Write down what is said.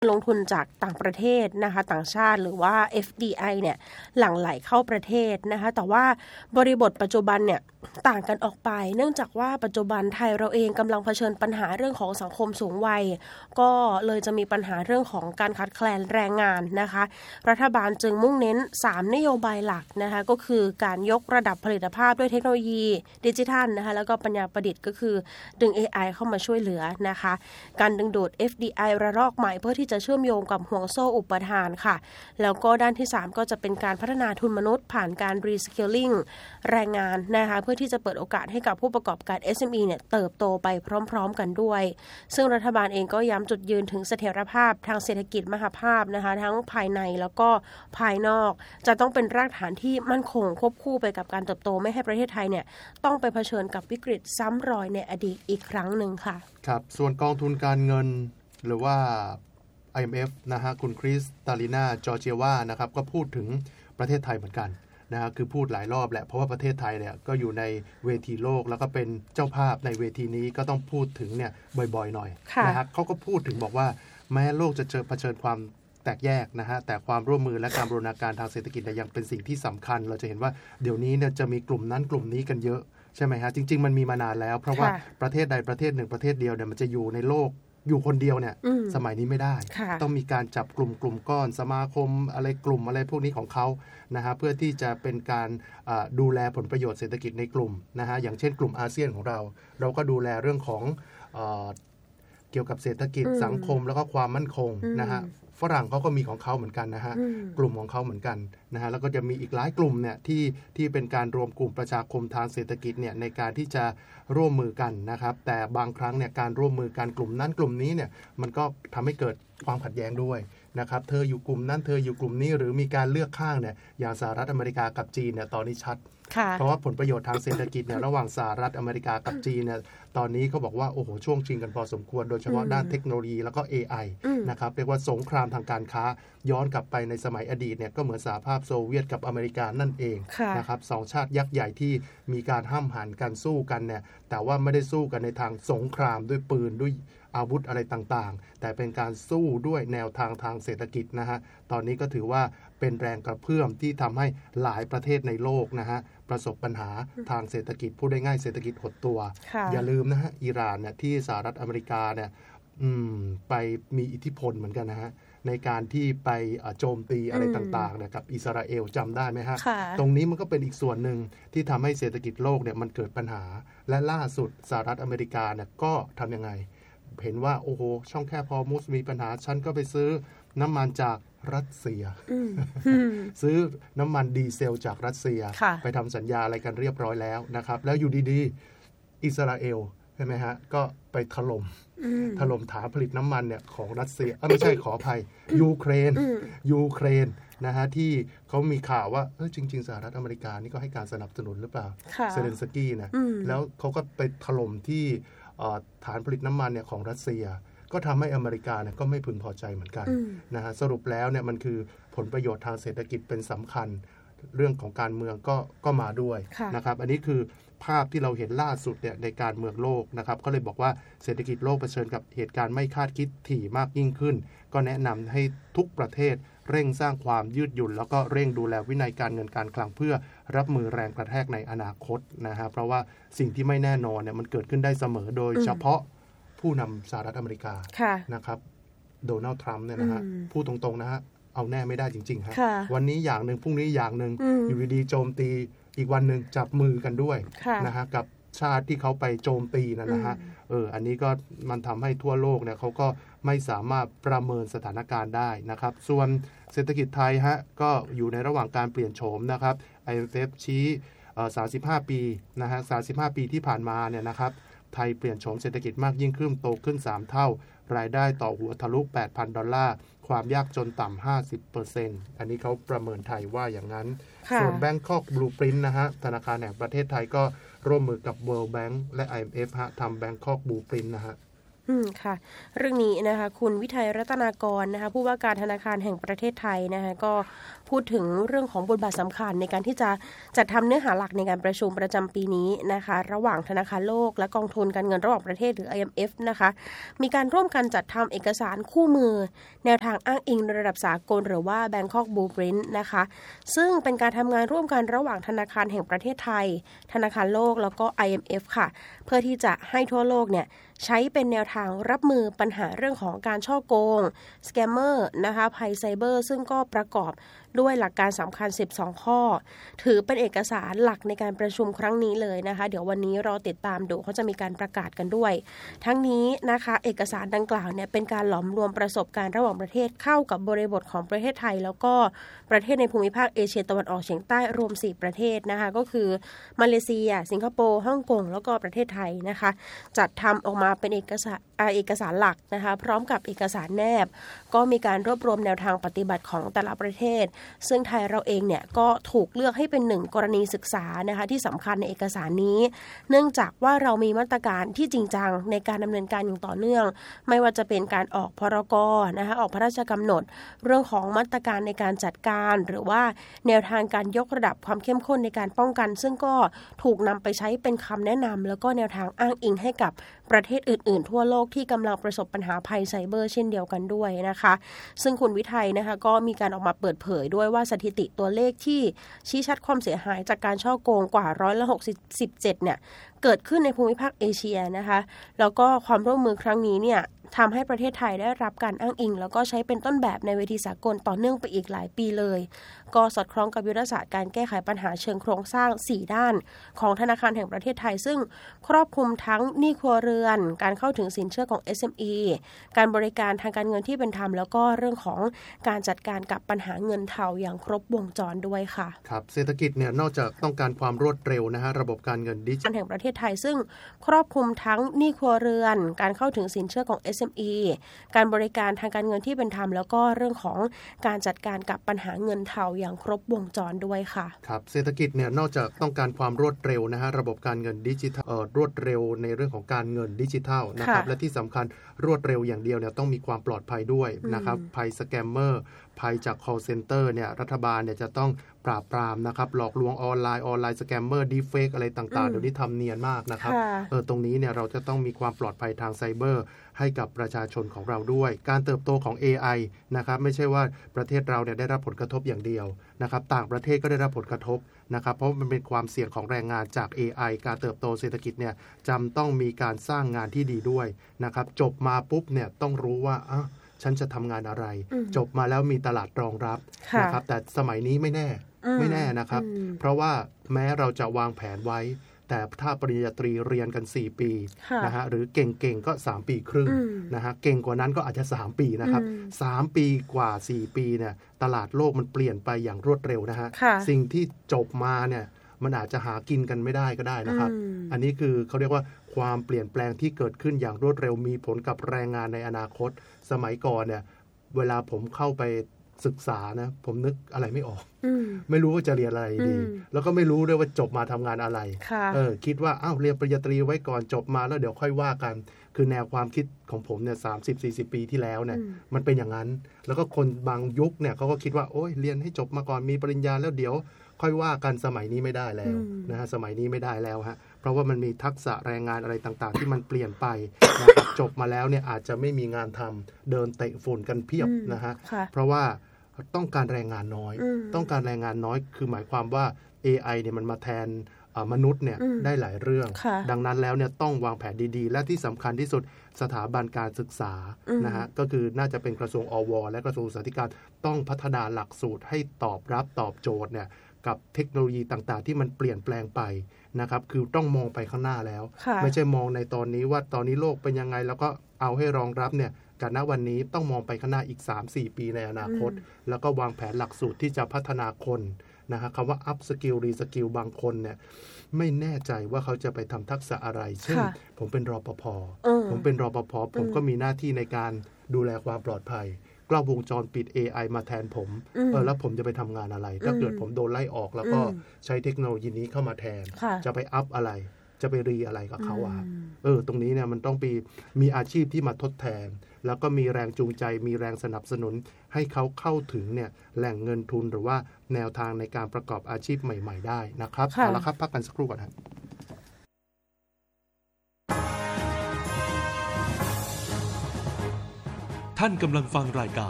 ลงทุนจากต่างประเทศนะคะต่างชาติหรือว่า FDI เนี่ยหลั่งไหลเข้าประเทศนะคะแต่ว่าบริบทปัจจุบันเนี่ยต่างกันออกไปเนื่องจากว่าปัจจุบันไทยเราเองกำลังเผชิญปัญหาเรื่องของสังคมสูงวัยก็เลยจะมีปัญหาเรื่องของการขาดแคลนแรงงานนะคะรัฐบาลจึงมุ่งเน้น3นโยบายหลักนะคะก็คือการยกระดับผลิตภาพด้วยเทคโนโลยีดิจิทัลนะคะแล้วก็ปัญญาประดิษฐ์ก็คือดึง AI เข้ามาช่วยเหลือนะคะการดึงดูด FDI ระลอกใหม่เพื่อที่จะเชื่อมโยงกับห่วงโซ่อุปทานค่ะแล้วก็ด้านที่3ก็จะเป็นการพัฒนาทุนมนุษย์ผ่านการ Reskilling แรงงานนะคะเพื่อที่จะเปิดโอกาสให้กับผู้ประกอบการ SME เนี่ยเติบโตไปพร้อมๆกันด้วยซึ่งรัฐบาลเองก็ย้ำจุดยืนถึงเสถียรภาพทางเศรษฐกิจมหภาพนะคะทั้งภายในแล้วก็ภายนอกจะต้องเป็นรากฐานที่มั่นคงควบคู่ไปกับการเติบโตไม่ให้ประเทศไทยเนี่ยต้องไปเผชิญกับวิกฤตซ้ำรอยในอดีตอีกครั้งหนึ่งค่ะครับส่วนกองทุนการเงินหรือว่า IMF นะฮะคุณคริสตาลินาจอร์เจียวานะครับก็พูดถึงประเทศไทยเหมือนกันนะฮะคือพูดหลายรอบแหละเพราะว่าประเทศไทยเนี่ยก็อยู่ในเวทีโลกแล้วก็เป็นเจ้าภาพในเวทีนี้ก็ต้องพูดถึงเนี่ยบ่อยๆหน่อยนะฮะเขาก็พูดถึงบอกว่าแม้โลกจะเผชิญความแตกแยกนะฮะแต่ความร่วมมือและการบูรณาการทางเศรษฐกิจยังเป็นสิ่งที่สำคัญเราจะเห็นว่าเดี๋ยวนี้เนี่ยจะมีกลุ่มนั้นกลุ่มนี้กันเยอะใช่ไหมฮะจริงๆมันมีมานานแล้วเพราะว่าประเทศใดประเทศหนึ่งประเทศเดียวเนี่ยมันจะอยู่ในโลกอยู่คนเดียวเนี่ยสมัยนี้ไม่ได้ต้องมีการจับกลุ่มก้อนสมาคมอะไรกลุ่มอะไรพวกนี้ของเขานะฮะเพื่อที่จะเป็นการดูแลผลประโยชน์เศรษฐกิจในกลุ่มนะฮะอย่างเช่นกลุ่มอาเซียนของเราก็ดูแลเรื่องของเกี่ยวกับเศรษฐกิจสังคมแล้วก็ความมั่นคงนะฮะฝรั่งเขาก็มีของเขาเหมือนกันนะฮะกลุ่มของเขาเหมือนกันนะฮะแล้วก็จะมีอีกหลายกลุ่มเนี่ยที่เป็นการรวมกลุ่มประชาคมทางเศรษฐกิจเนี่ยในการที่จะร่วมมือกันนะครับแต่บางครั้งเนี่ยการร่วมมือกันกลุ่มนั้นกลุ่มนี้เนี่ยมันก็ทำให้เกิดความขัดแย้งด้วยนะครับเธออยู่กลุ่มนั้นเธออยู่กลุ่มนี้หรือมีการเลือกข้างเนี่ยอย่างสหรัฐอเมริกากับจีนเนี่ยตอนนี้ชัดเพราะว่าผลประโยชน์ทางเศรษฐกิจเนี่ยระหว่างสหรัฐอเมริกากับจีนเนี่ยตอนนี้เขาบอกว่าโอ้โหช่วงชิงกันพอสมควรโดยเฉพาะด้านเทคโนโลยีแล้วก็ AI นะครับเรียกว่าสงครามทางการค้าย้อนกลับไปในสมัยอดีตเนี่ยก็เหมือนสหภาพโซเวียตกับอเมริกานั่นเองนะครับสองชาติยักษ์ใหญ่ที่มีการห้ำหันกันสู้กันเนี่ยแต่ว่าไม่ได้สู้กันในทางสงครามด้วยปืนด้วยอาวุธอะไรต่างๆแต่เป็นการสู้ด้วยแนวทางทางเศรษฐกิจนะฮะตอนนี้ก็ถือว่าเป็นแรงกระเพื่อมที่ทำให้หลายประเทศในโลกนะฮะประสบปัญหาทางเศรษฐกิจพูดได้ง่ายเศรษฐกิจหดตัวอย่าลืมนะฮะอิหร่านเนี่ยที่สหรัฐอเมริกาเนี่ยไปมีอิทธิพลเหมือนกันนะฮะในการที่ไปโจมตีอะไรต่างๆเนี่ยกับอิสราเอลจำได้ไหมฮะตรงนี้มันก็เป็นอีกส่วนหนึ่งที่ทำให้เศรษฐกิจโลกเนี่ยมันเกิดปัญหาและล่าสุดสหรัฐอเมริกาเนี่ยก็ทำยังไงเห็นว่าโอ้โหช่องแคบฮอร์มุซมีปัญหาฉันก็ไปซื้อน้ำมันจากรัสเซีย ซื้อน้ำมันดีเซลจากรัสเซียไปทำสัญญาอะไรกันเรียบร้อยแล้วนะครับแล้วอยู่ดีๆอิสราเอลใช่ไหมฮะก็ไปถล่มฐานผลิตน้ำมันเนี่ยของรัสเซียไม่ใช่ขออภัยยูเครนนะฮะที่เขามีข่าวว่าจริงๆสหรัฐอเมริกานี่ก็ให้การสนับสนุนหรือเปล่าเซเลนสกี้นะแล้วเขาก็ไปถล่มที่ฐานผลิตน้ำมันเนี่ยของรัสเซียก็ทำให้อเมริกาเนี่ยก็ไม่พึงพอใจเหมือนกันนะฮะสรุปแล้วเนี่ยมันคือผลประโยชน์ทางเศรษฐกิจเป็นสำคัญเรื่องของการเมืองก็มาด้วยนะครับอันนี้คือภาพที่เราเห็นล่าสุดเนี่ยในการเมืองโลกนะครับก็เลยบอกว่าเศรษฐกิจโลกเผชิญกับเหตุการณ์ไม่คาดคิดถี่มากยิ่งขึ้นก็แนะนำให้ทุกประเทศเร่งสร้างความยืดหยุ่นแล้วก็เร่งดูแลวินัยการเงินการคลังเพื่อรับมือแรงกระแทกในอนาคตนะฮะเพราะว่าสิ่งที่ไม่แน่นอนเนี่ยมันเกิดขึ้นได้เสมอโดยเฉพาะผู้นำสหรัฐอเมริกานะครับโดนัลด์ทรัมป์เนี่ยนะฮะพูดตรงๆนะฮะเอาแน่ไม่ได้จริงๆครับวันนี้อย่างหนึ่งพรุ่งนี้อย่างหนึ่งอยู่ดีๆโจมตีอีกวันหนึ่งจับมือกันด้วยนะฮะกับชาติที่เขาไปโจมตีนะฮะอันนี้ก็มันทำให้ทั่วโลกเนี่ยเขาก็ไม่สามารถประเมินสถานการณ์ได้นะครับส่วนเศรษฐกิจไทยฮะก็อยู่ในระหว่างการเปลี่ยนโฉมนะครับ IMF ชี้35 ปีนะฮะ35 ปีที่ผ่านมาเนี่ยนะครับไทยเปลี่ยนโฉมเศรษฐกิจมากยิ่งขึ้นโตขึ้น3เท่ารายได้ต่อหัวทะลุ $8,000 ความยากจนต่ำ 50% อันนี้เขาประเมินไทยว่าอย่างนั้นส่วน Bangkok Blueprint นะฮะธนาคารแห่งประเทศไทยก็ร่วมมือกับ World Bank และ IMF ฮะทำ Bangkok Blueprint นะฮะค่ะเรื่องนี้นะคะคุณวิทัยรัตนากรนะคะผู้ว่าการธนาคารแห่งประเทศไทยนะคะก็พูดถึงเรื่องของบทบาทสำคัญในการที่จะจัดทำเนื้อหาหลักในการประชุมประจำปีนี้นะคะระหว่างธนาคารโลกและกองทุนการเงินระหว่างประเทศหรือ IMF นะคะมีการร่วมกันจัดทำเอกสารคู่มือแนวทางอ้างอิงระดับสากลหรือว่า Bangkok Blueprint นะคะซึ่งเป็นการทำงานร่วมกันระหว่างธนาคารแห่งประเทศไทยธนาคารโลกแล้วก็ IMF ค่ะเพื่อที่จะให้ทั่วโลกเนี่ยใช้เป็นแนวทางรับมือปัญหาเรื่องของการฉ้อโกงสแกมเมอร์นะคะภัยไซเบอร์ซึ่งก็ประกอบด้วยหลักการสำคัญ12ข้อถือเป็นเอกสารหลักในการประชุมครั้งนี้เลยนะคะเดี๋ยววันนี้รอติดตามดูเขาจะมีการประกาศกันด้วยทั้งนี้นะคะเอกสารดังกล่าวเนี่ยเป็นการหลอมรวมประสบการณ์ระหว่างประเทศเข้ากับบริบทของประเทศไทยแล้วก็ประเทศในภูมิภาคเอเชียตะวันออกเฉียงใต้รวม4ประเทศนะคะก็คือมาเลเซียสิงคโปร์ฮ่องกงแล้วก็ประเทศไทยนะคะจัดทำออกมาเป็นเอกสารหลักนะคะพร้อมกับเอกสารแนบก็มีการรวบรวมแนวทางปฏิบัติของแต่ละประเทศซึ่งไทยเราเองเนี่ยก็ถูกเลือกให้เป็นหนึ่งกรณีศึกษานะคะที่สำคัญในเอกสารนี้เนื่องจากว่าเรามีมาตรการที่จริงจังในการดำเนินการอย่างต่อเนื่องไม่ว่าจะเป็นการออกพรก.นะคะออกพระราชกำหนดเรื่องของมาตรการในการจัดการหรือว่าแนวทางการยกระดับความเข้มข้นในการป้องกันซึ่งก็ถูกนำไปใช้เป็นคำแนะนำแล้วก็แนวทางอ้างอิงให้กับประเทศอื่นๆทั่วโลกที่กำลังประสบปัญหาภัยไซเบอร์เช่นเดียวกันด้วยนะคะซึ่งคุณวิทัยนะคะก็มีการออกมาเปิดเผยด้วยว่าสถิติตัวเลขที่ชี้ชัดความเสียหายจากการฉ้อโกงกว่า167เนี่ยเกิดขึ้นในภูมิภาคเอเชียนะคะแล้วก็ความร่วมมือครั้งนี้เนี่ยทำให้ประเทศไทยได้รับการอ้างอิงแล้วก็ใช้เป็นต้นแบบในเวทีสากลต่อเนื่องไปอีกหลายปีเลยก็สอดคล้องกับยุทธศาสตร์การแก้ไขปัญหาเชิงโครงสร้าง4ด้านของธนาคารแห่งประเทศไทยซึ่งครอบคลุมทั้งหนี้ครัวเรือนการเข้าถึงสินเชื่อของ SME การบริการทางการเงินที่เป็นธรรมแล้วก็เรื่องของการจัดการกับปัญหาเงินเทาอย่างครบวงจรด้วยค่ะครับเศรษฐกิจเนี่ยนอกจากต้องการความรวดเร็วนะฮะระบบการเงินดิจิทัลแห่งประเทศไทยซึ่งครอบคลุมทั้งหนี้ครัวเรือนการเข้าถึงสินเชื่อของ SME การบริการทางการเงินที่เป็นธรรมแล้วก็เรื่องของการจัดการกับปัญหาเงินเทาอย่างครบวงจรด้วยค่ะครับเศรษฐกิจเนี่ยนอกจากต้องการความรวดเร็วนะฮะระบบการเงินดิจิทัลรวดเร็วในเรื่องของการเงินดิจิทัลนะครับและที่สำคัญรวดเร็วอย่างเดียวเนี่ยต้องมีความปลอดภัยด้วยนะครับภัยสแกมเมอร์ภัยจาก call center เนี่ยรัฐบาลเนี่ยจะต้องปราบปรามนะครับหลอกลวงออนไลน์สแกมเมอร์ดีเฟกอะไรต่างๆเดี๋ยวนี้ทำเนียนมากนะครับตรงนี้เนี่ยเราจะต้องมีความปลอดภัยทางไซเบอร์ให้กับประชาชนของเราด้วยการเติบโตของ AI นะครับไม่ใช่ว่าประเทศเราเนี่ยได้รับผลกระทบอย่างเดียวนะครับต่างประเทศก็ได้รับผลกระทบนะครับเพราะมันเป็นความเสี่ยงของแรงงานจาก AI การเติบโตเศรษฐกิจเนี่ยจำต้องมีการสร้างงานที่ดีด้วยนะครับจบมาปุ๊บเนี่ยต้องรู้ว่าฉันจะทำงานอะไรจบมาแล้วมีตลาดรองรับนะครับแต่สมัยนี้ไม่แน่นะครับเพราะว่าแม้เราจะวางแผนไว้แต่ถ้าปริญญาตรีเรียนกัน4ปีนะฮะหรือเก่งๆก็3ปีครึ่งนะฮะเก่งกว่านั้นก็อาจจะ3ปีนะครับ3ปีกว่า4ปีเนี่ยตลาดโลกมันเปลี่ยนไปอย่างรวดเร็วนะฮะสิ่งที่จบมาเนี่ยมันอาจจะหากินกันไม่ได้ก็ได้นะครับอันนี้คือเขาเรียกว่าความเปลี่ยนแปลงที่เกิดขึ้นอย่างรวดเร็วมีผลกับแรงงานในอนาคตสมัยก่อนเนี่ยเวลาผมเข้าไปศึกษานะผมนึกอะไรไม่ออกไม่รู้ว่าจะเรียนอะไรดีแล้วก็ไม่รู้ด้วยว่าจบมาทำงานอะไรคิดว่าเรียนปริญญาตรีไว้ก่อนจบมาแล้วเดี๋ยวค่อยว่ากันคือแนวความคิดของผมเนี่ย30-40 ปีที่แล้วเนี่ยมันเป็นอย่างนั้นแล้วก็คนบางยุคเนี่ยเขาก็คิดว่าโอ้ยเรียนให้จบมาก่อนมีปริญญาแล้วเดี๋ยวค่อยว่ากันสมัยนี้ไม่ได้แล้วนะฮะสมัยนี้ไม่ได้แล้วฮะเพราะว่ามันมีทักษะแรงงานอะไรต่างๆที่มันเปลี่ยนไปนะครับจบมาแล้วเนี่ยอาจจะไม่มีงานทำเดินเตะฝุ่นกันเพียบนะฮะเพราะว่าต้องการแรงงานน้อยต้องการแรงงานน้อยคือหมายความว่า AI เนี่ยมันมาแทนมนุษย์เนี่ยได้หลายเรื่องดังนั้นแล้วเนี่ยต้องวางแผนดีๆและที่สำคัญที่สุดสถาบันการศึกษานะฮะก็คือน่าจะเป็นกระทรวงอว.และกระทรวงศึกษาธิการต้องพัฒนาหลักสูตรให้ตอบโจทย์เนี่ยกับเทคโนโลยีต่างๆที่มันเปลี่ยนแปลงไปนะครับคือต้องมองไปข้างหน้าแล้วไม่ใช่มองในตอนนี้ว่าตอนนี้โลกเป็นยังไงแล้วก็เอาให้รองรับเนี่ยการณวันนี้ต้องมองไปข้างหน้าอีก 3-4 ปีในอนาคตแล้วก็วางแผนหลักสูตรที่จะพัฒนาคนนะฮะคำว่า up skill re skill บางคนเนี่ยไม่แน่ใจว่าเขาจะไปทำทักษะอะไรเช่นผมเป็นรปภ.ผมก็มีหน้าที่ในการดูแลความปลอดภัยกล้องวงจรปิด AI มาแทนผมแล้วผมจะไปทำงานอะไรถ้าเกิดผมโดนไล่ออกแล้วก็ใช้เทคโนโลยีนี้เข้ามาแทนจะไปอัพอะไรจะไปรีอะไรกับเขาอะตรงนี้เนี่ยมันต้องมีอาชีพที่มาทดแทนแล้วก็มีแรงจูงใจมีแรงสนับสนุนให้เขาเข้าถึงเนี่ยแหล่งเงินทุนหรือว่าแนวทางในการประกอบอาชีพใหม่ๆได้นะครับเอาละครับพักกันสักครู่ก่อนครับท่านกำลังฟังรายการ